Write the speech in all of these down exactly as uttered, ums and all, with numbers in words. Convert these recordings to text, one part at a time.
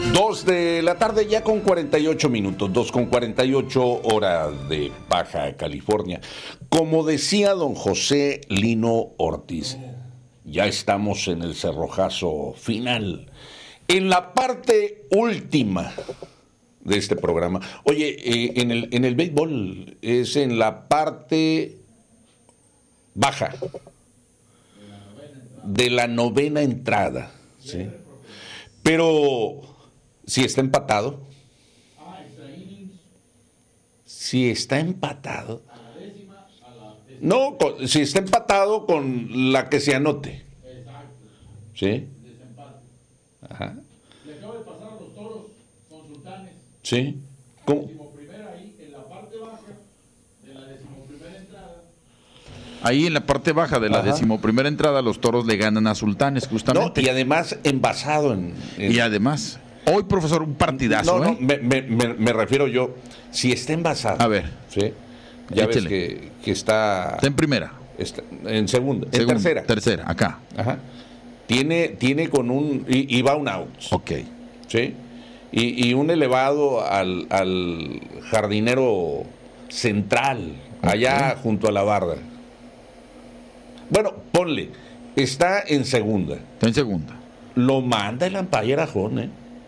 Dos de la tarde ya con cuarenta y ocho minutos, dos con cuarenta y ocho hora de Baja California. Como decía don José Lino Ortiz, ya estamos en el cerrojazo final, en la parte última de este programa. Oye, eh, en el, en el béisbol es en la parte baja de la novena entrada, ¿sí? Pero si está empatado, si está empatado, no, si está empatado con la que se anote, ¿sí? Ajá. Le acaba de pasar a los Toros con Sultanes. Sí. ¿Cómo? Ahí, en la parte baja de la decimoprimera entrada. Ahí en la parte baja de la Ajá. decimoprimera entrada, los Toros le ganan a Sultanes, justamente. No, y además envasado en, en... Y además, hoy, profesor, un partidazo, No, no, ¿eh? me, me, me, me refiero yo, si está envasado. A ver. ¿Sí? Ya Échele. ves que, que está... Está en primera. Está en segunda, en Segunda, tercera. Tercera, acá. Ajá. Tiene, tiene con un... Y, y va un out. Ok. ¿Sí? Y, y un elevado al, al jardinero central, allá Ok. junto a la barda. Bueno, ponle, está en segunda. Está en segunda. Lo manda el umpire a home, ¿eh?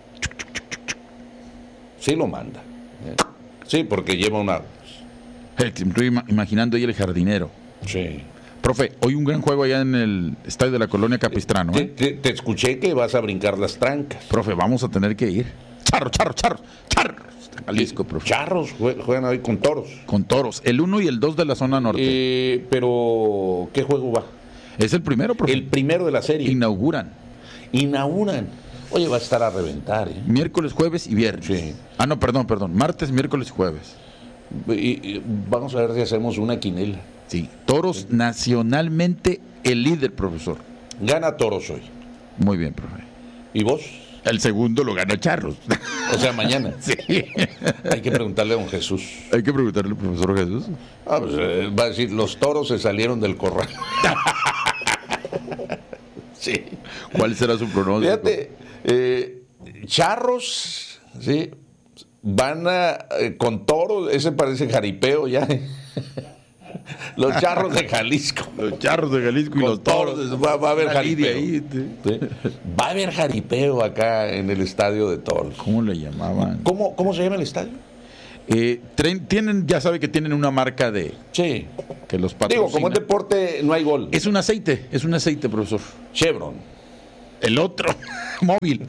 Sí lo manda. ¿eh? Sí, porque lleva un out. Eh, Estoy ima- imaginando ahí el jardinero. Sí. Profe, hoy un gran juego allá en el estadio de la Colonia Capistrano, Te, ¿eh? te- te escuché que vas a brincar las trancas. Profe, vamos a tener que ir. Charro, charro, charro, charro. Jalisco, profe. Charros jue- juegan hoy con toros. Con Toros. El uno y el dos de la zona norte. Eh, pero, ¿qué juego va? Es el primero, profe. El primero de la serie. Inauguran. Inauguran. Oye, va a estar a reventar, ¿eh? Miércoles, jueves y viernes. Sí. Ah, no, perdón, perdón. Martes, miércoles y jueves. Y, y vamos a ver si hacemos una quinela. Sí. Toros nacionalmente el líder, profesor. Gana Toros hoy. Muy bien, profe. ¿Y vos? El segundo lo gana Charros. O sea, mañana. Sí. Hay que preguntarle a don Jesús. Hay que preguntarle al profesor Jesús. Ah, pues, eh, va a decir, los toros se salieron del corral. Sí. ¿Cuál será su pronóstico? Fíjate, eh, Charros, ¿sí? Van a, eh, con toros, ese parece jaripeo ya. Los Charros de Jalisco. Los Charros de Jalisco y Con los Toros. Va, va a haber Una lidia jaripeo. ahí, ¿Sí? Va a haber jaripeo acá en el estadio de toros. ¿Cómo le llamaban? ¿Cómo, cómo se llama el estadio? Eh, tren- tienen, ya sabe que tienen una marca de Sí. que los patrocina. Digo, como es deporte, no hay gol. Es un aceite, es un aceite, profesor. Chevron. El otro, móvil.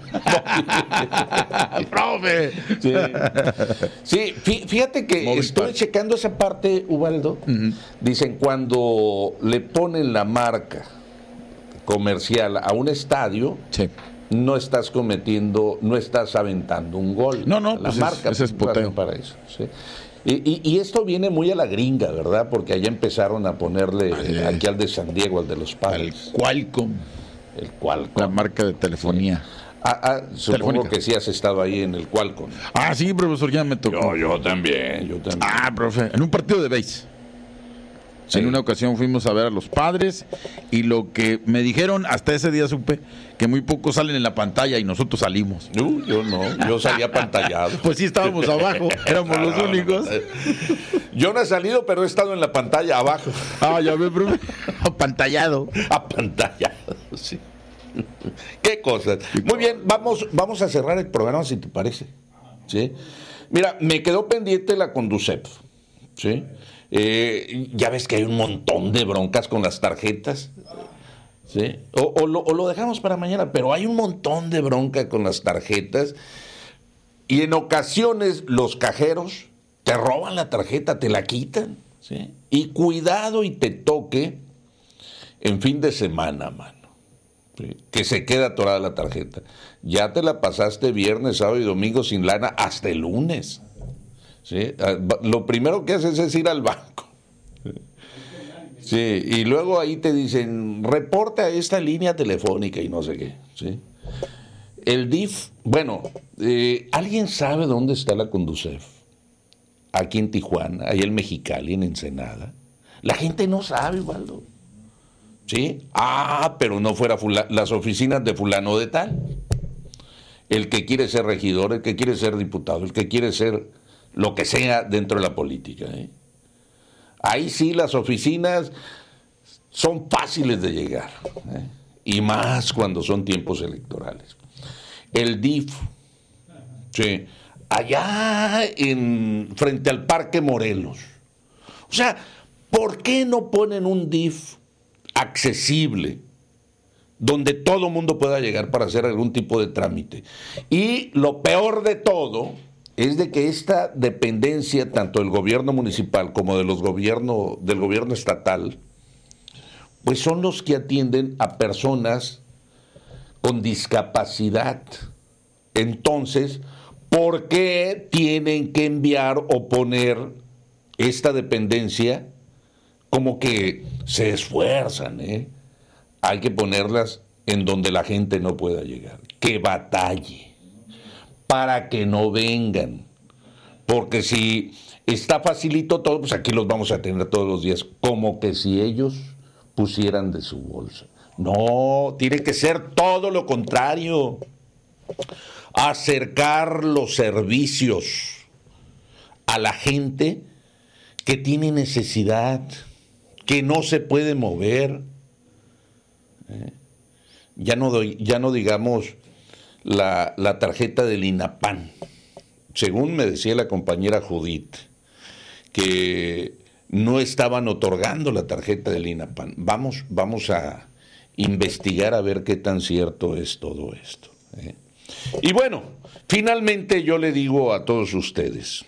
Profe. Sí, sí, fí- fíjate que Movistar. estoy checando esa parte, Ubaldo. Ujú. Dicen, cuando le ponen la marca comercial a un estadio, Sí. no estás cometiendo, no estás aventando un gol. No, no, la pues es- marca ese es lo hacen poteo. para eso. ¿sí? Y, y- y esto viene muy a la gringa, ¿verdad? Porque allá empezaron a ponerle Así es. aquí al de San Diego, al de los El padres, Qualcomm, el Qualcomm. la marca de telefonía. Ah, ah, supongo Telefónica. que sí has estado ahí en el Qualcomm. Ah, sí, profesor, ya me tocó. yo también, yo también. Ah, profe, en un partido de base. Sí. En una ocasión fuimos a ver a los padres y lo que me dijeron, hasta ese día supe que muy pocos salen en la pantalla y nosotros salimos. No, yo no, yo salí apantallado. Pues sí, estábamos abajo, éramos los únicos. Yo no he salido, pero he estado en la pantalla abajo. Ah, ya ve, profe. Apantallado. Apantallado, sí. Qué cosas. Muy bien, vamos, vamos a cerrar el programa, si te parece. ¿Sí? Mira, me quedó pendiente la Conducef. ¿Sí? Eh, ya ves que hay un montón de broncas con las tarjetas. ¿Sí? O, o lo, o lo dejamos para mañana, pero hay un montón de bronca con las tarjetas. Y en ocasiones los cajeros te roban la tarjeta, te la quitan. ¿Sí? Y cuidado y te toque en fin de semana, mano. ¿Sí? Que se queda atorada la tarjeta. Ya te la pasaste viernes, sábado y domingo sin lana hasta el lunes. ¿Sí? Lo primero que haces es ir al banco. Sí, y luego ahí te dicen, reporte a esta línea telefónica y no sé qué. ¿Sí? El D I F, bueno, eh, ¿alguien sabe dónde está la Conducef? Aquí en Tijuana, ahí en Mexicali, en Ensenada. La gente no sabe, Waldo. ¿Sí? Ah, pero no fuera fula- las oficinas de fulano de tal. el que quiere ser regidor, el que quiere ser diputado, el que quiere ser lo que sea dentro de la política. ¿eh? Ahí sí las oficinas son fáciles de llegar, ¿eh? y más cuando son tiempos electorales. El D I F, sí, allá en, frente al Parque Morelos. O sea, ¿por qué no ponen un D I F accesible, donde todo mundo pueda llegar para hacer algún tipo de trámite? Y lo peor de todo es de que esta dependencia, tanto del gobierno municipal como de los gobierno, del gobierno estatal, pues son los que atienden a personas con discapacidad. Entonces, ¿por qué tienen que enviar o poner esta dependencia? Como que se esfuerzan, ¿eh? Hay que ponerlas en donde la gente no pueda llegar, que batalle, para que no vengan, porque si está facilito todo, pues aquí los vamos a tener todos los días, como que si ellos pusieran de su bolsa. No, tiene que ser todo lo contrario, acercar los servicios a la gente que tiene necesidad, que no se puede mover. ¿Eh? Ya no doy, ya no digamos la, la tarjeta del INAPAN. Según me decía la compañera Judith, que no estaban otorgando la tarjeta del INAPAN. Vamos, vamos a investigar a ver qué tan cierto es todo esto. ¿eh? Y bueno, finalmente yo le digo a todos ustedes,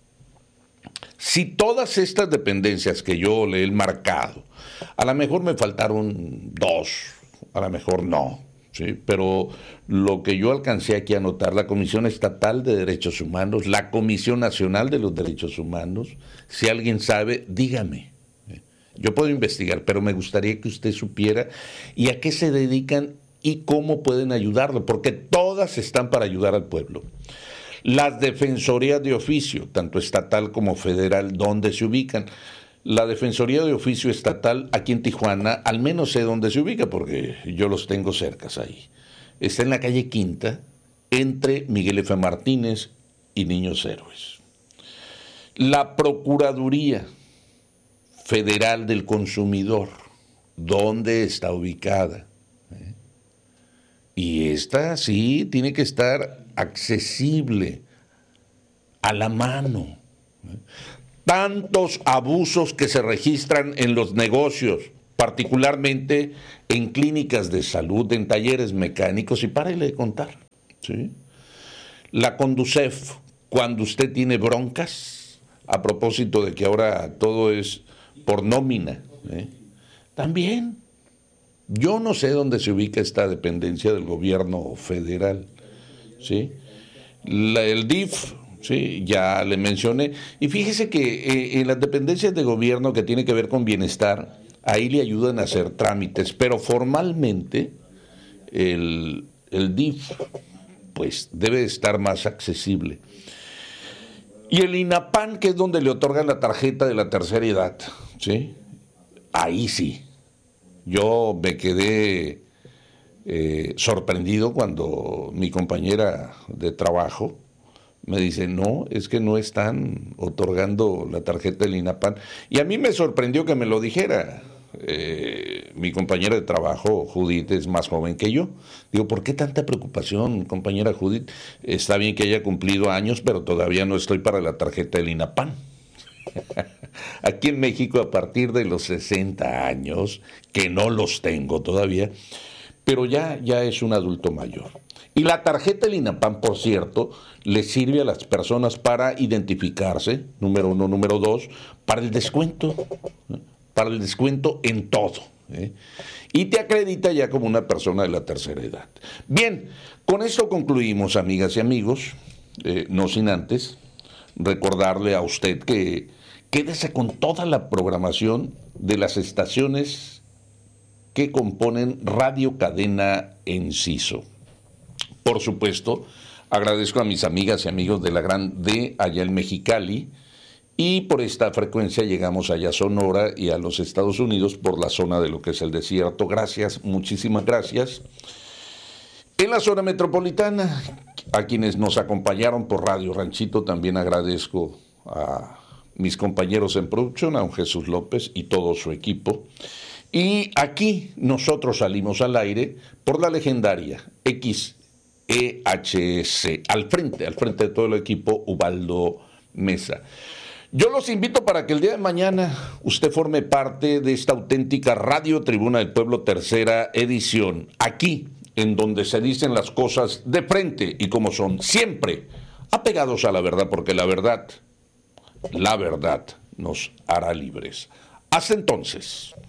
si todas estas dependencias que yo le he marcado, a lo mejor me faltaron dos, a lo mejor no, ¿sí? Pero lo que yo alcancé aquí a notar, la Comisión Estatal de Derechos Humanos, la Comisión Nacional de los Derechos Humanos, si alguien sabe, dígame. Yo puedo investigar, pero me gustaría que usted supiera y a qué se dedican y cómo pueden ayudarlo, porque todas están para ayudar al pueblo. Las defensorías de oficio, tanto estatal como federal, ¿dónde se ubican? La Defensoría de Oficio Estatal aquí en Tijuana, al menos sé dónde se ubica, porque yo los tengo cercas ahí. Está en la calle Quinta, entre Miguel F. Martínez y Niños Héroes. La Procuraduría Federal del Consumidor, ¿dónde está ubicada? ¿Eh? Y esta sí tiene que estar accesible, a la mano. Tantos abusos que se registran en los negocios, particularmente en clínicas de salud, en talleres mecánicos, y párele de contar. ¿sí? La Conducef, cuando usted tiene broncas, a propósito de que ahora todo es por nómina, ¿eh? también. Yo no sé dónde se ubica esta dependencia del gobierno federal. ¿sí? La, el D I F, sí, ya le mencioné. Y fíjese que eh, en las dependencias de gobierno que tiene que ver con bienestar, ahí le ayudan a hacer trámites, pero formalmente el, el D I F pues debe estar más accesible. Y el INAPAN, que es donde le otorgan la tarjeta de la tercera edad, ¿sí? Ahí sí. Yo me quedé Eh, sorprendido cuando mi compañera de trabajo me dice, no, es que no están otorgando la tarjeta del INAPAN. Y a mí me sorprendió que me lo dijera. Eh, mi compañera de trabajo, Judith, es más joven que yo. Digo, ¿por qué tanta preocupación, compañera Judith? Está bien que haya cumplido años, pero todavía no estoy para la tarjeta del INAPAN. Aquí en México, a partir de los sesenta años, que no los tengo todavía, pero ya, ya es un adulto mayor. Y la tarjeta del INAPAN, por cierto, le sirve a las personas para identificarse, número uno, número dos, para el descuento, ¿eh? para el descuento en todo. ¿eh? Y te acredita ya como una persona de la tercera edad. Bien, con esto concluimos, amigas y amigos, eh, no sin antes recordarle a usted que quédese con toda la programación de las estaciones que componen Radio Cadena Enciso. Por supuesto, agradezco a mis amigas y amigos de la Gran D allá en Mexicali, y por esta frecuencia llegamos allá a Sonora y a los Estados Unidos por la zona de lo que es el desierto. Gracias, muchísimas gracias. En la zona metropolitana, a quienes nos acompañaron por Radio Ranchito. También agradezco a mis compañeros en producción, a don Jesús López y todo su equipo. Y aquí nosotros salimos al aire por la legendaria X E H C, al frente, al frente de todo el equipo, Ubaldo Mesa. Yo los invito para que el día de mañana usted forme parte de esta auténtica Radio Tribuna del Pueblo, tercera edición, aquí, en donde se dicen las cosas de frente y como son, siempre apegados a la verdad, porque la verdad, la verdad nos hará libres. Hasta entonces.